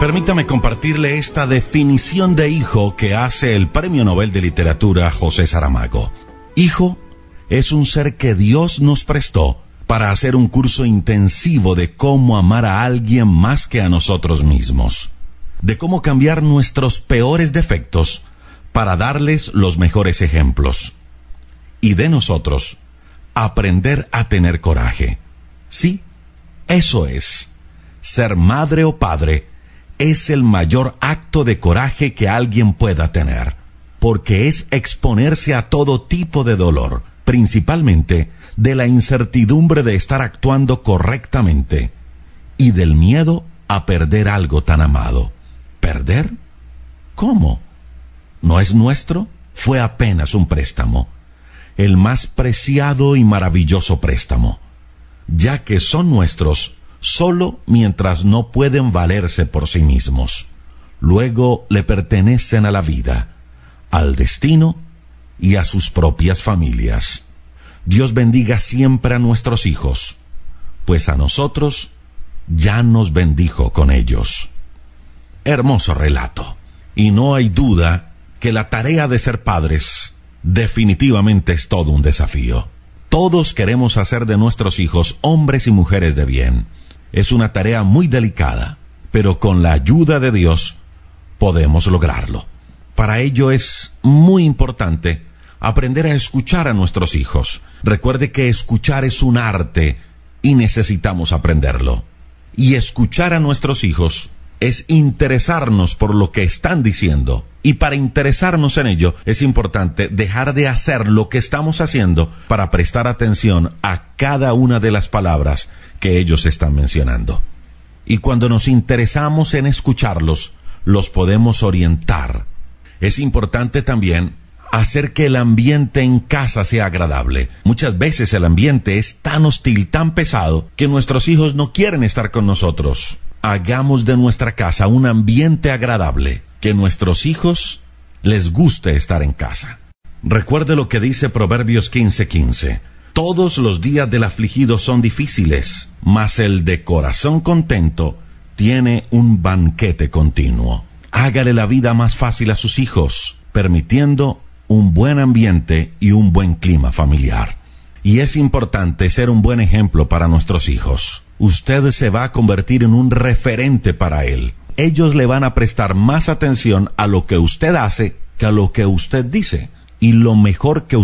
Permítame compartirle esta definición de hijo que hace el Premio Nobel de Literatura José Saramago. Hijo es un ser que Dios nos prestó para hacer un curso intensivo de cómo amar a alguien más que a nosotros mismos, de cómo cambiar nuestros peores defectos para darles los mejores ejemplos, y de nosotros aprender a tener coraje. Sí, eso es. Ser madre o padre es el mayor acto de coraje que alguien pueda tener, porque es exponerse a todo tipo de dolor, principalmente de la incertidumbre de estar actuando correctamente y del miedo a perder algo tan amado. ¿Perder? ¿Cómo? ¿No es nuestro? Fue apenas un préstamo, el más preciado y maravilloso préstamo, ya que son nuestros solo mientras no pueden valerse por sí mismos. Luego le pertenecen a la vida, al destino y a sus propias familias. Dios bendiga siempre a nuestros hijos, pues a nosotros ya nos bendijo con ellos. Hermoso relato. Y no hay duda que la tarea de ser padres definitivamente es todo un desafío. Todos queremos hacer de nuestros hijos hombres y mujeres de bien. Es una tarea muy delicada, pero con la ayuda de Dios podemos lograrlo. Para ello es muy importante aprender a escuchar a nuestros hijos. Recuerde que escuchar es un arte y necesitamos aprenderlo. Y escuchar a nuestros hijos es interesarnos por lo que están diciendo. Y para interesarnos en ello es importante dejar de hacer lo que estamos haciendo para prestar atención a cada una de las palabras que ellos están mencionando. Y cuando nos interesamos en escucharlos, los podemos orientar. Es importante también hacer que el ambiente en casa sea agradable. Muchas veces el ambiente es tan hostil, tan pesado, que nuestros hijos no quieren estar con nosotros. Hagamos de nuestra casa un ambiente agradable, que nuestros hijos les guste estar en casa. Recuerde lo que dice Proverbios 15:15. Todos los días del afligido son difíciles, mas el de corazón contento tiene un banquete continuo. Hágale la vida más fácil a sus hijos, permitiendo un buen ambiente y un buen clima familiar. Y es importante ser un buen ejemplo para nuestros hijos. Usted se va a convertir en un referente para él. Ellos le van a prestar más atención a lo que usted hace que a lo que usted dice. Y lo mejor que